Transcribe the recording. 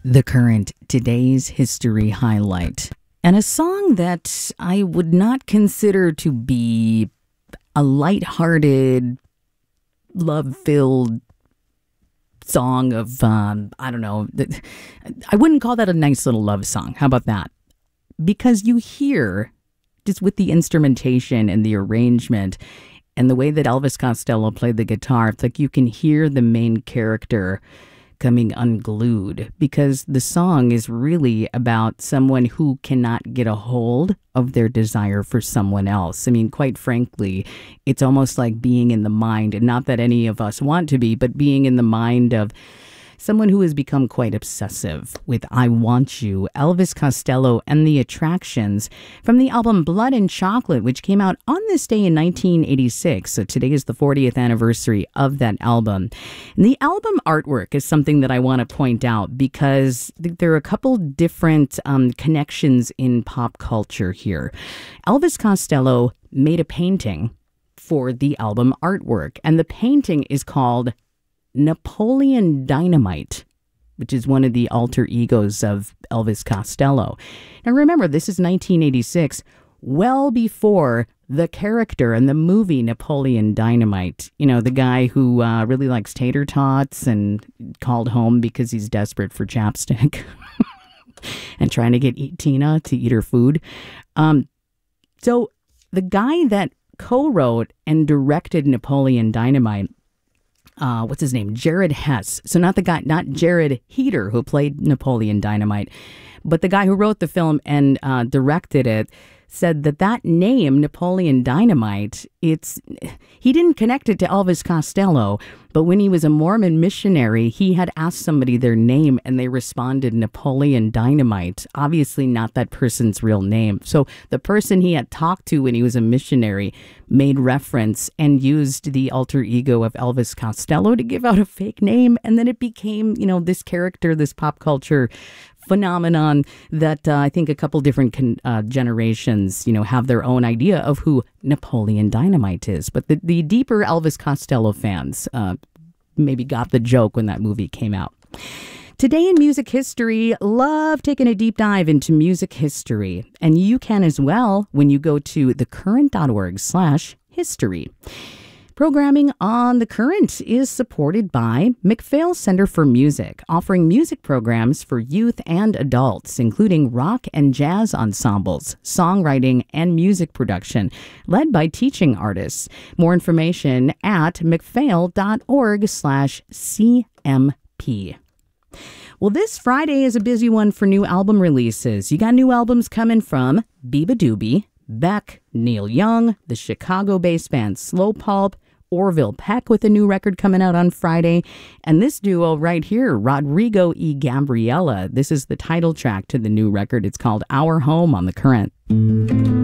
The Current, today's history highlight. And a song that I would not consider to be a lighthearted, love-filled song of, I don't know. I wouldn't call that a nice little love song. How about that? Because you hear, just with the instrumentation and the arrangement and the way that Elvis Costello played the guitar, it's like you can hear the main character coming unglued, because the song is really about someone who cannot get a hold of their desire for someone else. I mean, quite frankly, it's almost like being in the mind, and not that any of us want to be, but being in the mind of someone who has become quite obsessive with I Want You, Elvis Costello and the Attractions, from the album Blood and Chocolate, which came out on this day in 1986. So today is the 40th anniversary of that album. And the album artwork is something that I want to point out, because there are a couple different connections in pop culture here. Elvis Costello made a painting for the album artwork, and the painting is called Napoleon Dynamite, which is one of the alter egos of Elvis Costello. Now remember, this is 1986, well before the character in the movie Napoleon Dynamite. You know, the guy who really likes tater tots and called home because he's desperate for chapstick and trying to get Tina to eat her food. So the guy that co-wrote and directed Napoleon Dynamite, what's his name? Jared Hess. So not Jared Heater, who played Napoleon Dynamite, but the guy who wrote the film and directed it, said that name, Napoleon Dynamite, he didn't connect it to Elvis Costello, but when he was a Mormon missionary, he had asked somebody their name and they responded Napoleon Dynamite. Obviously not that person's real name. So the person he had talked to when he was a missionary made reference and used the alter ego of Elvis Costello to give out a fake name. And then it became, this character, this pop culture phenomenon that I think a couple different generations, have their own idea of who Napoleon Dynamite is. But the deeper Elvis Costello fans maybe got the joke when that movie came out. Today in music history, love taking a deep dive into music history. And you can as well when you go to thecurrent.org/history. Programming on The Current is supported by MacPhail Center for Music, offering music programs for youth and adults, including rock and jazz ensembles, songwriting, and music production, led by teaching artists. More information at macphail.org/CMP. Well, this Friday is a busy one for new album releases. You got new albums coming from Biba Doobie, Beck, Neil Young, the Chicago-based band Slow Pulp, Orville Peck with a new record coming out on Friday, and this duo right here, Rodrigo y Gabriela. This is the title track to the new record. It's called Our Home on The Current.